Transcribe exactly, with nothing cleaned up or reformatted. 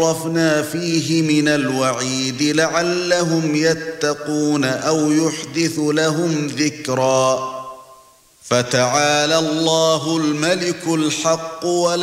صرفنا فيه من الوعيد لعلهم يتقون أو يحدث لهم ذكرا فتعالى الله الملك الحق. ولا